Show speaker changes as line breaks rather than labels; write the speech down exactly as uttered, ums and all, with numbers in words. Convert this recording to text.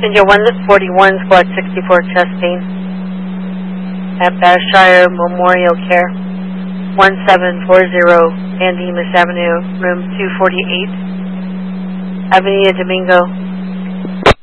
Passenger one forty-one, Squad sixty-four, testing at Bashire Memorial Care, one seven four zero Andy Miss Avenue, room two forty-eight, Avenida Domingo,